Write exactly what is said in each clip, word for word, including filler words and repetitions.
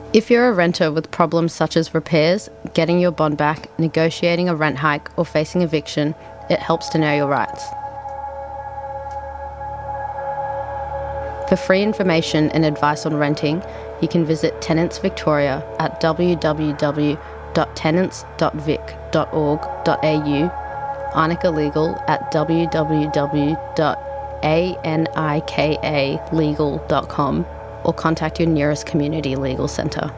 If you're a renter with problems such as repairs, getting your bond back, negotiating a rent hike, or facing eviction, it helps to know your rights. For free information and advice on renting, you can visit Tenants Victoria at w w w dot tenants dot vic dot org dot a u, Arnica Legal at w w w dot anika legal dot com, or contact your nearest community legal centre.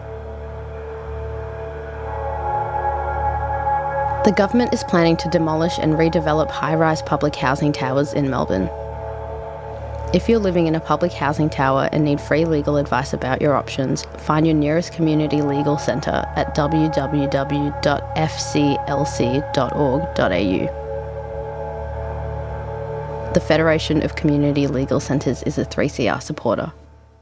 The government is planning to demolish and redevelop high-rise public housing towers in Melbourne. If you're living in a public housing tower and need free legal advice about your options, find your nearest community legal centre at w w w dot f c l c dot org dot a u. The Federation of Community Legal Centres is a three C R supporter.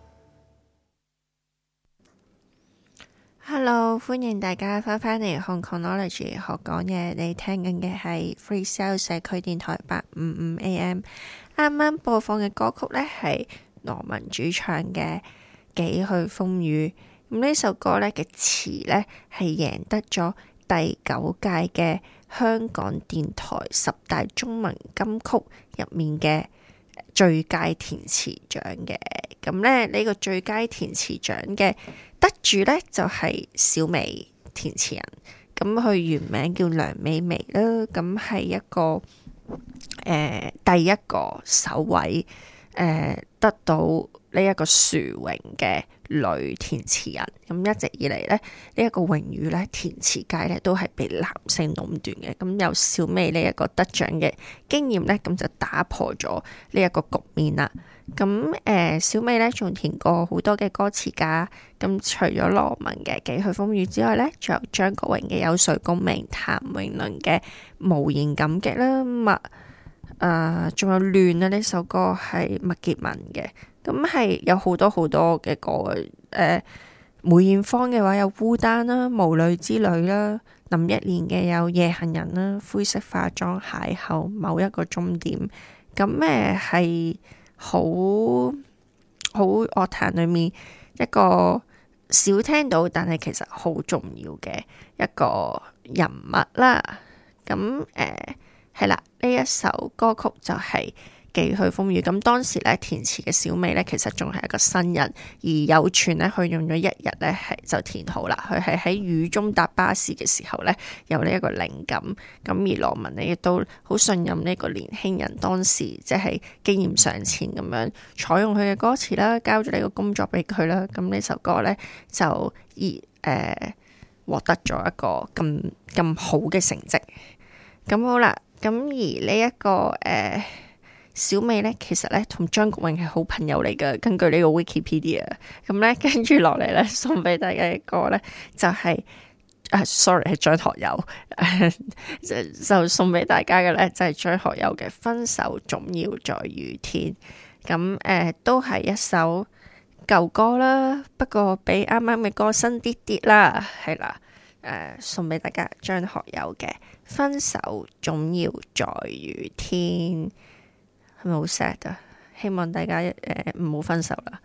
Hello， 歡迎大家翻返嚟 Hong Kongology 學講嘢，你聽緊嘅係 Free Cell 社區電台八五五 A M。啱啱播放嘅歌曲呢係羅文主唱嘅《幾許風雨》。咁呢首歌呢嘅詞呢係贏得咗第九屆嘅香港電台十大中文金曲入面嘅最佳填詞獎嘅。咁咧呢、呢個最佳填詞獎嘅得主呢就係、是、小美填詞人。咁佢原名叫梁美薇啦。咁係一個誒、呃、第一個首位誒、呃、得到呢一個殊榮嘅女填詞人。咁一直以嚟咧，呢、這、一個榮譽咧，填詞界咧都係被男性壟斷嘅。咁有小美呢一個得獎嘅經驗咧，咁就打破咗呢一個局面啦。咁誒、呃，小美咧仲填過好多嘅歌詞㗎。咁除咗羅文嘅《幾許風雨》之外咧，仲有張國榮嘅《有誰共鳴》、譚詠麟嘅《無言感激》啦，麥誒仲有《亂》啊，呢首歌係麥潔文嘅。咁係有好多好多嘅歌嘅。誒、呃、梅艷芳嘅話有孤單啦、無淚之旅啦，林憶蓮嘅有夜行人啦、灰色化妝、邂逅、某一個終點。咁誒係好好樂壇裏面一個少聽到，但係其實好重要嘅一個人物啦。咁誒係啦，呢一首歌曲就係幾許風雨。咁當時咧填詞嘅小美咧，其實仲係一個新人，而有傳咧佢用咗一日咧係就填好啦。佢係喺雨中搭巴士嘅時候咧有呢一個靈感。咁而羅文咧亦都好信任呢個年輕人，當時即係經驗尚淺咁樣採用佢嘅歌詞啦，交咗呢個工作俾佢啦。咁呢首歌咧就而誒、呃、獲得咗一個咁咁好嘅成績。咁好啦，咁而呢、這、一個誒。呃小美咧，其實咧同張國榮係好朋友嚟嘅。根據呢個 Wikipedia， 咁咧跟住落嚟咧送俾大家嘅歌咧就係、是、啊，sorry 係張學友，就送俾大家嘅咧就係、是、張學友嘅《分手總要在雨天》。咁誒、呃、都係一首舊歌啦，不過比啱啱嘅歌新啲啲啦，係啦。誒、呃，送俾大家張學友嘅《分手總要在雨天》。係咪好 sad 啊？希望大家誒唔好分手啦，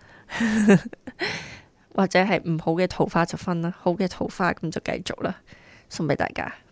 或者係唔好嘅桃花就分啦，好嘅桃花咁就繼續啦，送俾大家。